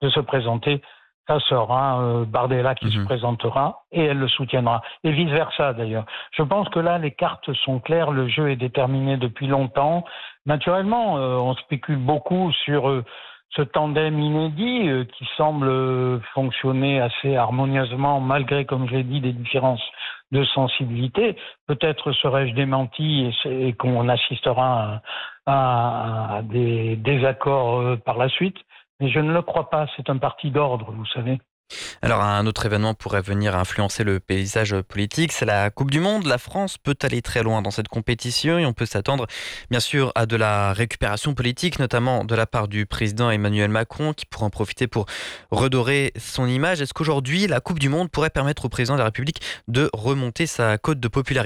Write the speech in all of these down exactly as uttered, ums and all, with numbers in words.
de se présenter, ça sera euh, Bardella qui mmh. se présentera et elle le soutiendra. Et vice-versa d'ailleurs. Je pense que là, les cartes sont claires, le jeu est déterminé depuis longtemps. Naturellement, euh, on spécule beaucoup sur euh, ce tandem inédit euh, qui semble euh, fonctionner assez harmonieusement malgré, comme je l'ai dit, des différences de sensibilité. Peut-être serais-je démenti et, et qu'on assistera à, à, à des désaccords euh, par la suite. Mais je ne le crois pas, c'est un parti d'ordre, vous savez. Alors un autre événement pourrait venir influencer le paysage politique, c'est la Coupe du Monde. La France peut aller très loin dans cette compétition et on peut s'attendre bien sûr à de la récupération politique, notamment de la part du président Emmanuel Macron qui pourra en profiter pour redorer son image. Est-ce qu'aujourd'hui la Coupe du Monde pourrait permettre au président de la République de remonter sa cote de popularité ?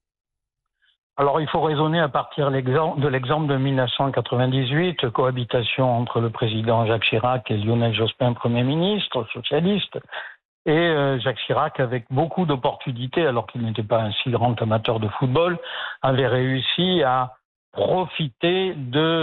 Alors, il faut raisonner à partir de l'exemple de mille neuf cent quatre-vingt-dix-huit, cohabitation entre le président Jacques Chirac et Lionel Jospin, Premier ministre, socialiste, et euh, Jacques Chirac, avec beaucoup d'opportunités, alors qu'il n'était pas un si grand amateur de football, avait réussi à profiter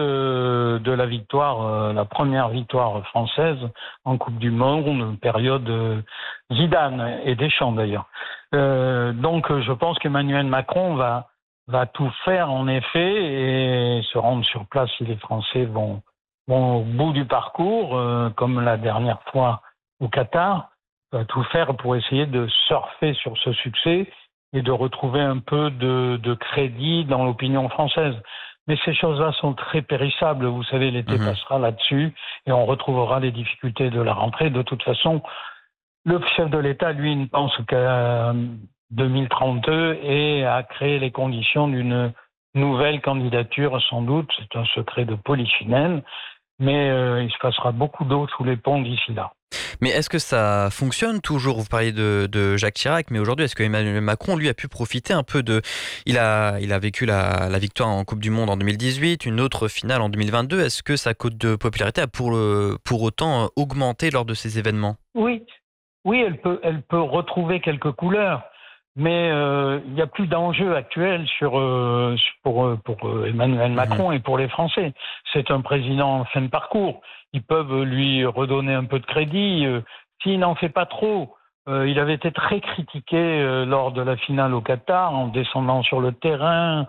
de, de la victoire, euh, la première victoire française en Coupe du Monde, période euh, Zidane et Deschamps d'ailleurs. Euh, donc, je pense qu'Emmanuel Macron va va tout faire en effet et se rendre sur place si les Français vont, vont au bout du parcours, euh, comme la dernière fois au Qatar, va tout faire pour essayer de surfer sur ce succès et de retrouver un peu de, de crédit dans l'opinion française. Mais ces choses-là sont très périssables, vous savez, l'été mmh. passera là-dessus et on retrouvera les difficultés de la rentrée. De toute façon, le chef de l'État, lui, ne pense qu'à deux mille trente-deux et à créer les conditions d'une nouvelle candidature, sans doute. C'est un secret de polichinelle, mais euh, il se passera beaucoup d'eau sous les ponts d'ici là. Mais est-ce que ça fonctionne toujours ? Vous parliez de, de Jacques Chirac, mais aujourd'hui, est-ce que Emmanuel Macron, lui, a pu profiter un peu de... Il a, il a vécu la, la victoire en Coupe du Monde en deux mille dix-huit, une autre finale en deux mille vingt-deux. Est-ce que sa cote de popularité a pour, le, pour autant augmenté lors de ces événements ? Oui, oui, elle peut, elle peut retrouver quelques couleurs. Mais euh, il n'y a plus d'enjeu actuel sur, euh, pour, pour Emmanuel Macron mmh. et pour les Français. C'est un président en fin de parcours. Ils peuvent lui redonner un peu de crédit. Euh, s'il n'en fait pas trop, euh, il avait été très critiqué euh, lors de la finale au Qatar, en descendant sur le terrain,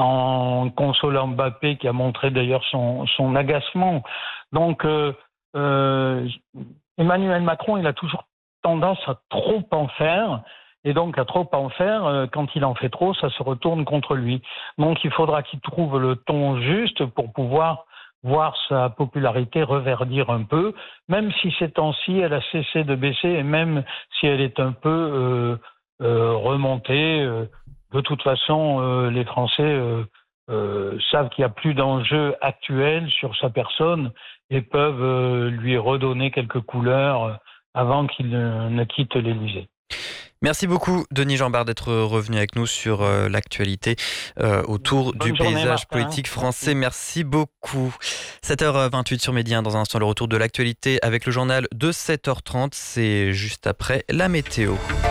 en consolant Mbappé, qui a montré d'ailleurs son, son agacement. Donc, euh, euh, Emmanuel Macron, il a toujours tendance à trop en faire. Et donc, à trop en faire, quand il en fait trop, ça se retourne contre lui. Donc, il faudra qu'il trouve le ton juste pour pouvoir voir sa popularité reverdir un peu, même si ces temps-ci, elle a cessé de baisser et même si elle est un peu euh, euh, remontée. Euh, de toute façon, euh, les Français euh, euh, savent qu'il n'y a plus d'enjeu actuel sur sa personne et peuvent euh, lui redonner quelques couleurs avant qu'il ne, ne quitte l'Élysée. Merci beaucoup Denis Jeanbart d'être revenu avec nous sur euh, l'actualité euh, autour Bonne du journée, paysage Martin. politique français. Merci beaucoup. sept heures vingt-huit sur Média. Dans un instant, le retour de l'actualité avec le journal de sept heures trente. C'est juste après la météo.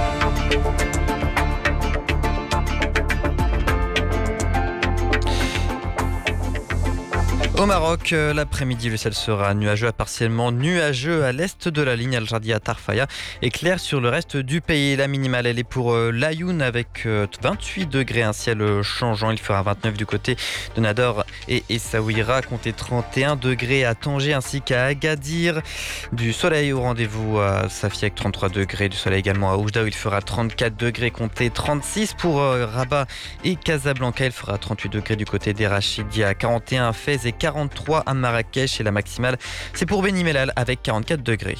Au Maroc, l'après-midi, le ciel sera nuageux à partiellement nuageux à l'est de la ligne Al-Jardia Tarfaya et clair sur le reste du pays. La minimale, elle est pour l'Ayoun avec vingt-huit degrés, un ciel changeant. Il fera vingt-neuf du côté de Nador et Essaouira, comptez trente et un degrés à Tanger ainsi qu'à Agadir. Du soleil au rendez-vous à Safi avec trente-trois degrés. Du soleil également à Oujda où il fera trente-quatre degrés, comptez trente-six pour Rabat et Casablanca. Il fera trente-huit degrés du côté des Rachidia, quarante et un à Fès et quarante-trois à Marrakech et la maximale c'est pour Beni Mellal avec quarante-quatre degrés.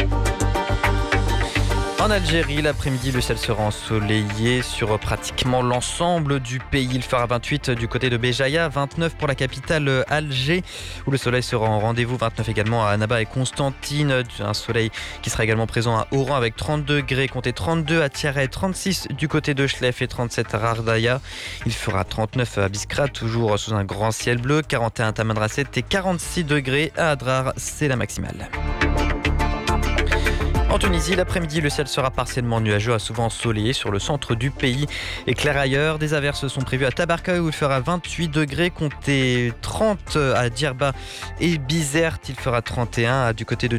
En Algérie, l'après-midi, le ciel sera ensoleillé sur pratiquement l'ensemble du pays. Il fera vingt-huit du côté de Béjaïa, vingt-neuf pour la capitale Alger, où le soleil sera en rendez-vous, vingt-neuf également à Annaba et Constantine. Un soleil qui sera également présent à Oran avec trente degrés, comptez trente-deux à Tiaret, trente-six du côté de Chlef et trente-sept à Rardaya. Il fera trente-neuf à Biskra, toujours sous un grand ciel bleu, quarante et un à Tamanrasset et quarante-six degrés à Adrar, c'est la maximale. En Tunisie, l'après-midi, le ciel sera partiellement nuageux à souvent ensoleillé sur le centre du pays et clair ailleurs. Des averses sont prévues à Tabarka où il fera vingt-huit degrés, comptez trente à Djerba et Bizerte. Il fera trente et un du côté de